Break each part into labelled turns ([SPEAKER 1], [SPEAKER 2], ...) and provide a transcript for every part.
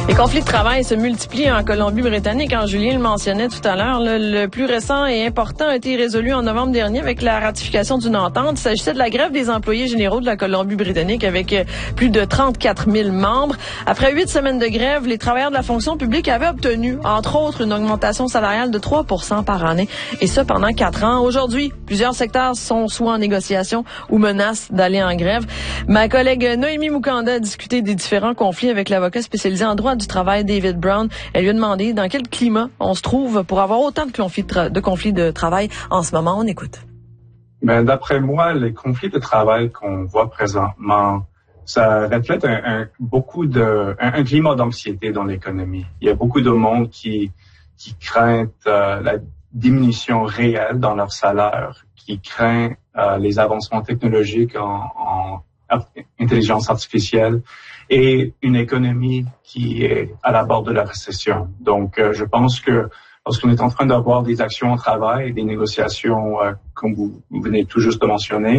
[SPEAKER 1] Les conflits de travail se multiplient en Colombie-Britannique. Julien le mentionnait tout à l'heure. Le plus récent et important a été résolu en novembre dernier avec la ratification d'une entente. Il s'agissait de la grève des employés généraux de la Colombie-Britannique avec plus de 34 000 membres. Après 8 semaines de grève, les travailleurs de la fonction publique avaient obtenu, entre autres, une augmentation salariale de 3 % par année, et ce pendant 4 ans. Aujourd'hui, plusieurs secteurs sont soit en négociation ou menacent d'aller en grève. Ma collègue Noémie Moukanda a discuté des différents conflits avec l'avocat spécialisé en droit du travail David Brown. Elle lui a demandé dans quel climat on se trouve pour avoir autant de conflits de travail en ce moment. On écoute.
[SPEAKER 2] D'après moi, les conflits de travail qu'on voit présentement, ça reflète un climat d'anxiété dans l'économie. Il y a beaucoup de monde qui craignent la diminution réelle dans leur salaire, qui craint les avancements technologiques en intelligence artificielle et une économie qui est à la bord de la récession. Donc, je pense que lorsqu'on est en train d'avoir des actions au travail, des négociations, comme vous venez tout juste de mentionner,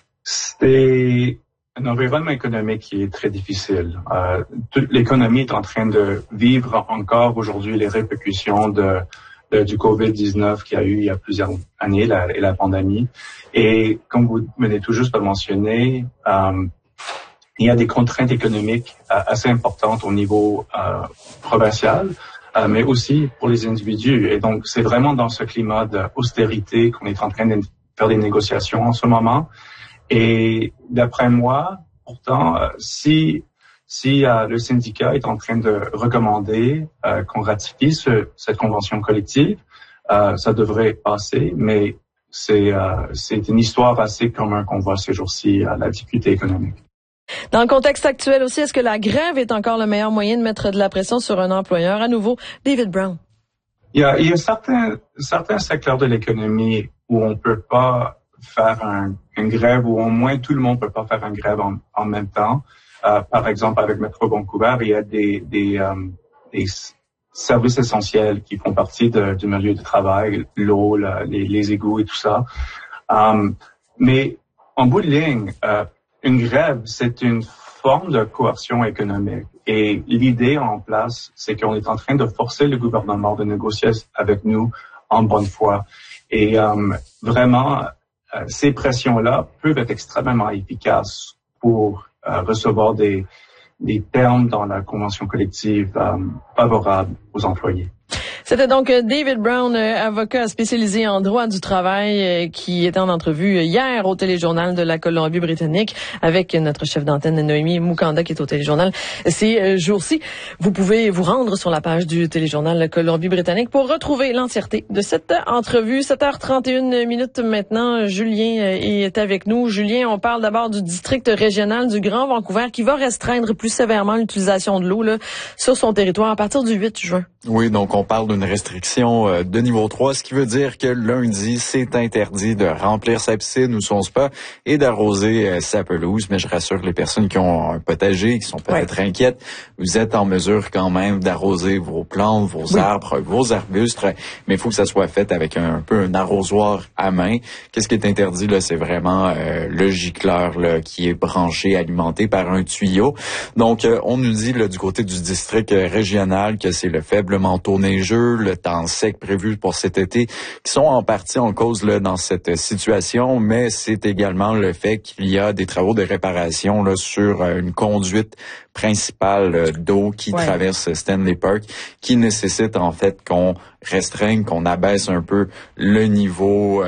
[SPEAKER 2] c'est un environnement économique qui est très difficile. Toute l'économie est en train de vivre encore aujourd'hui les répercussions du COVID-19 qu'il y a eu il y a plusieurs années, la pandémie. Et comme vous venez tout juste de mentionner, il y a des contraintes économiques assez importantes au niveau provincial, mais aussi pour les individus. Et donc, c'est vraiment dans ce climat d'austérité qu'on est en train de faire des négociations en ce moment. Et d'après moi, pourtant, si le syndicat est en train de recommander qu'on ratifie cette convention collective, ça devrait passer, mais c'est une histoire assez commune qu'on voit ces jours-ci à la difficulté économique.
[SPEAKER 1] Dans le contexte actuel aussi, est-ce que la grève est encore le meilleur moyen de mettre de la pression sur un employeur? À nouveau, David Brown.
[SPEAKER 2] Il y a certains secteurs de l'économie où on peut pas faire une grève, ou au moins tout le monde peut pas faire une grève en même temps. Par exemple, avec Métro Vancouver, il y a des services essentiels qui font partie du milieu du travail, l'eau, les égouts et tout ça. Mais en bout de ligne, une grève, c'est une forme de coercion économique. Et l'idée en place, c'est qu'on est en train de forcer le gouvernement de négocier avec nous en bonne foi. Et vraiment, ces pressions-là peuvent être extrêmement efficaces pour recevoir des termes dans la convention collective favorables aux employés.
[SPEAKER 1] C'était donc David Brown, avocat spécialisé en droit du travail, qui était en entrevue hier au Téléjournal de la Colombie-Britannique avec notre chef d'antenne Noémie Moukanda qui est au Téléjournal ces jours-ci. Vous pouvez vous rendre sur la page du Téléjournal Colombie-Britannique pour retrouver l'entièreté de cette entrevue. 7h31 maintenant, Julien est avec nous. Julien, on parle d'abord du district régional du Grand Vancouver qui va restreindre plus sévèrement l'utilisation de l'eau sur son territoire à partir du 8 juin.
[SPEAKER 3] Oui, donc on parle d'une restriction de niveau 3, ce qui veut dire que lundi, c'est interdit de remplir sa piscine ou son spa et d'arroser sa pelouse. Mais je rassure les personnes qui ont un potager, qui sont peut-être inquiètes, vous êtes en mesure quand même d'arroser vos plantes, vos arbres, vos arbustes, mais il faut que ça soit fait avec un peu un arrosoir à main. Qu'est-ce qui est interdit, là? C'est vraiment le gicleur là, qui est branché, alimenté par un tuyau. Donc, on nous dit là, du côté du district régional que c'est le faible manteau neigeux, le temps sec prévu pour cet été, qui sont en partie en cause là, dans cette situation, mais c'est également le fait qu'il y a des travaux de réparation là, sur une conduite principale d'eau qui traverse Stanley Park, qui nécessite en fait qu'on restreigne, qu'on abaisse un peu le niveau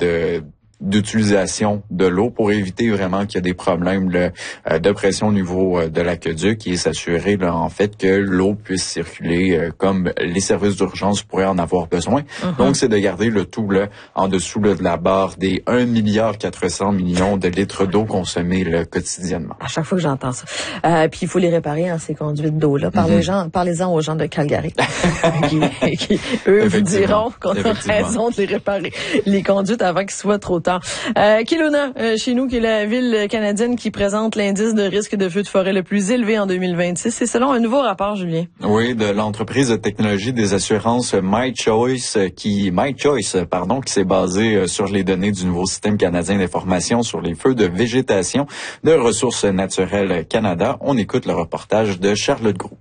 [SPEAKER 3] d'utilisation de l'eau pour éviter vraiment qu'il y ait des problèmes de pression au niveau de l'aqueduc et s'assurer là, en fait que l'eau puisse circuler comme les services d'urgence pourraient en avoir besoin. Donc, c'est de garder le tout là, en dessous là, de la barre des 1,4 milliard de litres d'eau consommés là, quotidiennement.
[SPEAKER 1] À chaque fois que j'entends ça. Puis il faut les réparer, ces conduites d'eau-là. Parlez-en aux gens de Calgary qui eux, vous diront qu'on a raison de les réparer, les conduites, avant qu'ils soient trop tard. Kelowna, chez nous, qui est la ville canadienne qui présente l'indice de risque de feu de forêt le plus élevé en 2026. C'est selon un nouveau rapport, Julien.
[SPEAKER 3] Oui, de l'entreprise de technologie des assurances MyChoice, qui s'est basée sur les données du nouveau système canadien d'information sur les feux de végétation de Ressources naturelles Canada. On écoute le reportage de Charlotte Groulx.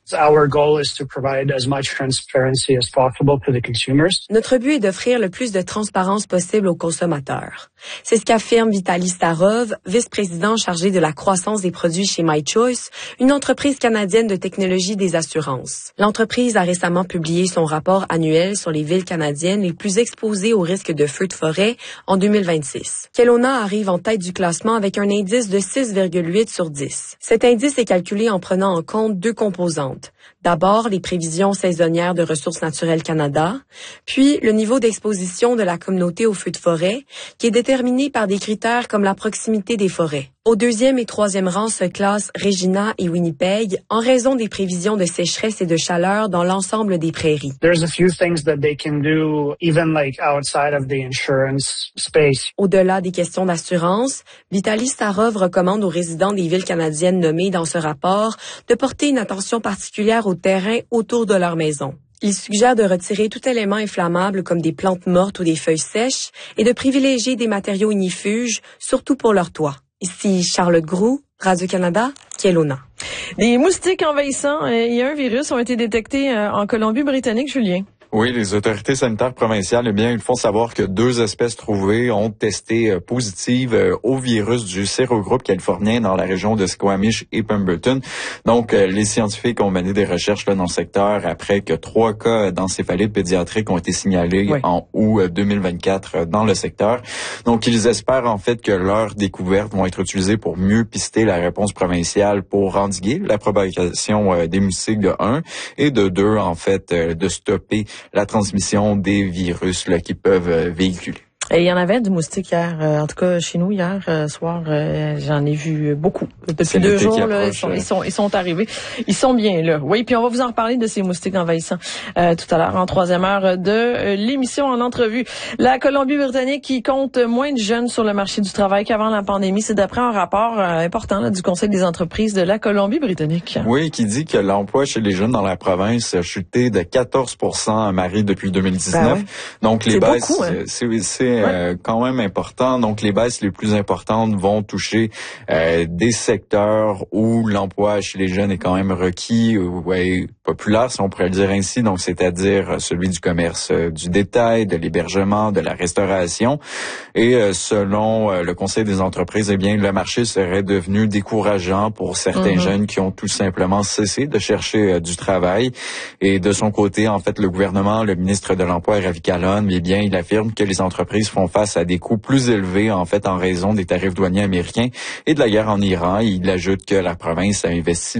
[SPEAKER 4] Our goal is to provide as much transparency as possible to the consumers.
[SPEAKER 5] Notre but est d'offrir le plus de transparence possible aux consommateurs. C'est ce qu'affirme Vitaly Starov, vice-président chargé de la croissance des produits chez MyChoice, une entreprise canadienne de technologie des assurances. L'entreprise a récemment publié son rapport annuel sur les villes canadiennes les plus exposées au risque de feux de forêt en 2026. Kelowna arrive en tête du classement avec un indice de 6,8 sur 10. Cet indice est calculé en prenant en compte deux composantes. D'abord, les prévisions saisonnières de Ressources naturelles Canada, puis le niveau d'exposition de la communauté aux feux de forêt, qui est déterminé par des critères comme la proximité des forêts. Au deuxième et troisième rang se classent Regina et Winnipeg en raison des prévisions de sécheresse et de chaleur dans l'ensemble des prairies.
[SPEAKER 4] There's a few things that they can do even like outside of the insurance space.
[SPEAKER 5] Au-delà des questions d'assurance, Vitaly Starov recommande aux résidents des villes canadiennes nommées dans ce rapport de porter une attention particulière au terrain autour de leur maison. Il suggère de retirer tout élément inflammable comme des plantes mortes ou des feuilles sèches et de privilégier des matériaux ignifuges, surtout pour leur toit. Ici Charlotte Groux, Radio-Canada, Kelowna.
[SPEAKER 1] Des moustiques envahissants et un virus ont été détectés en Colombie-Britannique, Julien.
[SPEAKER 3] Oui, les autorités sanitaires provinciales, eh bien, ils font savoir que 2 espèces trouvées ont testé positives au virus du sérogroupe californien dans la région de Squamish et Pemberton. Donc, les scientifiques ont mené des recherches là dans le secteur après que 3 cas d'encéphalite pédiatrique ont été signalés en août 2024 dans le secteur. Donc, ils espèrent en fait que leurs découvertes vont être utilisées pour mieux pister la réponse provinciale pour endiguer la propagation des moustiques de 1 et de 2, en fait, de stopper la transmission des virus là, qui peuvent véhiculer.
[SPEAKER 1] Et il y en avait du moustique hier, en tout cas chez nous hier soir, j'en ai vu beaucoup. Depuis 2 jours, là, ils sont arrivés. Ils sont bien là. Oui, puis on va vous en reparler de ces moustiques envahissants tout à l'heure en 3e heure de l'émission en entrevue. La Colombie-Britannique qui compte moins de jeunes sur le marché du travail qu'avant la pandémie, c'est d'après un rapport important là, du Conseil des entreprises de la Colombie-Britannique.
[SPEAKER 3] Oui, qui dit que l'emploi chez les jeunes dans la province a chuté de 14% Marie depuis 2019. Ben ouais. Donc les baisses, beaucoup, hein? C'est quand même important. Donc, les baisses les plus importantes vont toucher des secteurs où l'emploi chez les jeunes est quand même requis, populaire, si on pourrait le dire ainsi. Donc, c'est-à-dire celui du commerce du détail, de l'hébergement, de la restauration. Et selon le Conseil des entreprises, eh bien, le marché serait devenu décourageant pour certains jeunes qui ont tout simplement cessé de chercher du travail. Et de son côté, en fait, le gouvernement, le ministre de l'Emploi, Ravi Kahlon, eh bien, il affirme que les entreprises font face à des coûts plus élevés, en fait, en raison des tarifs douaniers américains et de la guerre en Iran. Il ajoute que la province a investi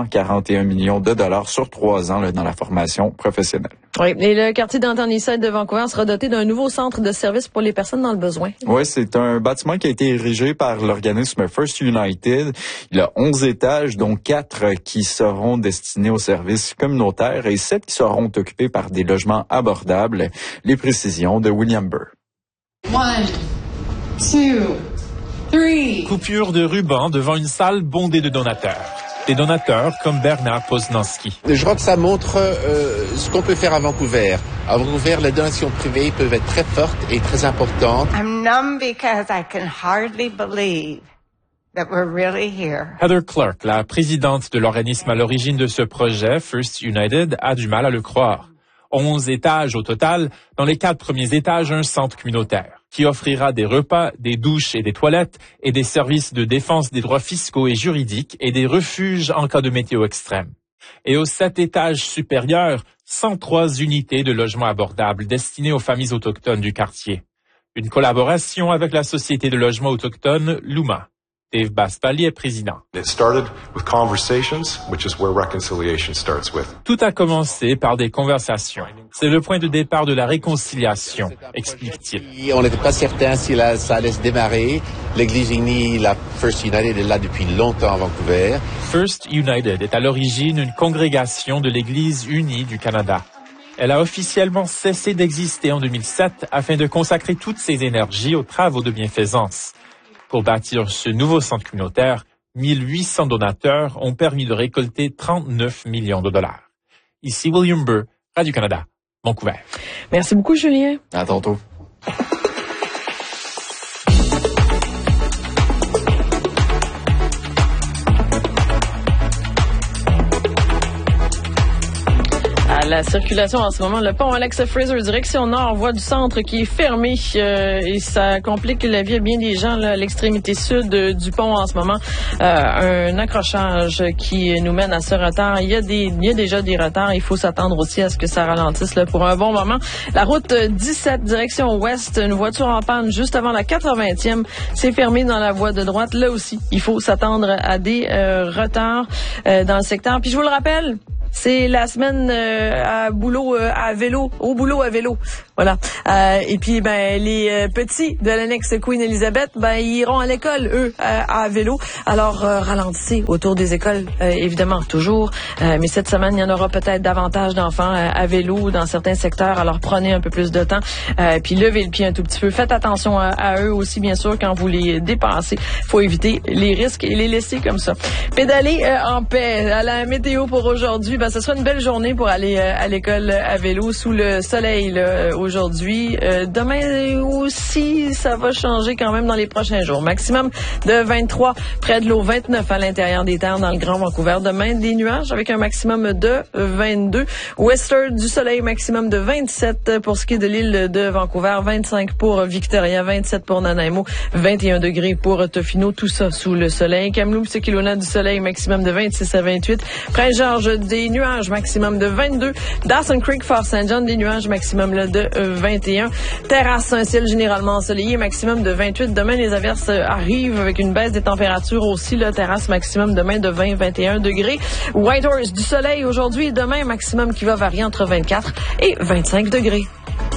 [SPEAKER 3] 241 millions de dollars sur 3 ans là, dans la formation professionnelle.
[SPEAKER 1] Oui, et le quartier Downtown Eastside de Vancouver sera doté d'un nouveau centre de service pour les personnes dans le besoin.
[SPEAKER 3] Oui, c'est un bâtiment qui a été érigé par l'organisme First United. Il a 11 étages, dont 4 qui seront destinés aux services communautaires et 7 qui seront occupés par des logements abordables. Les précisions de William Burr.
[SPEAKER 6] 1, 2, 3.
[SPEAKER 7] Coupure de ruban devant une salle bondée de donateurs. Des donateurs comme Bernard Poznanski.
[SPEAKER 8] Je crois que ça montre ce qu'on peut faire à Vancouver. À Vancouver, les donations privées peuvent être très fortes et très importantes.
[SPEAKER 6] I'm numb because I can hardly believe that we're really here.
[SPEAKER 7] Heather Clark, la présidente de l'organisme à l'origine de ce projet, First United, a du mal à le croire. 11 étages au total, dans les 4 premiers étages, un centre communautaire qui offrira des repas, des douches et des toilettes et des services de défense des droits fiscaux et juridiques et des refuges en cas de météo extrême. Et aux 7 étages supérieurs, 103 unités de logements abordables destinées aux familles autochtones du quartier. Une collaboration avec la Société de logement autochtone Luma. Dave Baspali est président. Tout a commencé par des conversations. C'est le point de départ de la réconciliation, explique-t-il.
[SPEAKER 8] On n'était pas certain si ça allait se démarrer. L'Église unie, la First United est là depuis longtemps à Vancouver.
[SPEAKER 7] First United est à l'origine une congrégation de l'Église unie du Canada. Elle a officiellement cessé d'exister en 2007 afin de consacrer toutes ses énergies aux travaux de bienfaisance. Pour bâtir ce nouveau centre communautaire, 1800 donateurs ont permis de récolter 39 millions de dollars. Ici William Burr, Radio-Canada, Vancouver.
[SPEAKER 1] Merci beaucoup, Julien.
[SPEAKER 3] À tantôt.
[SPEAKER 1] La circulation en ce moment, le pont Alexa Fraser, direction nord, voie du centre qui est fermée et ça complique la vie à bien des gens là, à l'extrémité sud du pont en ce moment. Un accrochage qui nous mène à ce retard. Il y a déjà des retards. Il faut s'attendre aussi à ce que ça ralentisse là, pour un bon moment. La route 17, direction ouest, une voiture en panne juste avant la 80e. C'est fermé dans la voie de droite. Là aussi, il faut s'attendre à des retards dans le secteur. Puis je vous le rappelle, c'est la semaine au boulot à vélo. Voilà. Et puis les petits de l'annexe Queen Elizabeth, ils iront à l'école eux à vélo. Alors ralentissez autour des écoles évidemment toujours, mais cette semaine il y en aura peut-être davantage d'enfants à vélo dans certains secteurs. Alors prenez un peu plus de temps puis levez le pied un tout petit peu. Faites attention à eux aussi bien sûr quand vous les dépassez. Faut éviter les risques et les laisser comme ça. Pédaler en paix. À la météo pour aujourd'hui, ce sera une belle journée pour aller à l'école à vélo sous le soleil là, aujourd'hui. Demain aussi, ça va changer quand même dans les prochains jours. Maximum de 23 près de l'eau, 29 à l'intérieur des terres dans le Grand Vancouver. Demain, des nuages avec un maximum de 22. Western, du soleil, maximum de 27 pour ce qui est de l'île de Vancouver, 25 pour Victoria, 27 pour Nanaimo, 21 degrés pour Tofino, tout ça sous le soleil. Kamloops, Kelowna, du soleil, maximum de 26 à 28. Prince-Georges, des nuages, maximum de 22. Dawson Creek, Fort St. John, des nuages, maximum là, de 21. Terrasse, un ciel généralement ensoleillé, maximum de 28. Demain, les averses arrivent avec une baisse des températures aussi. Là, terrasse, maximum demain de 20-21 degrés. Whitehorse, du soleil aujourd'hui et demain, maximum qui va varier entre 24 et 25 degrés.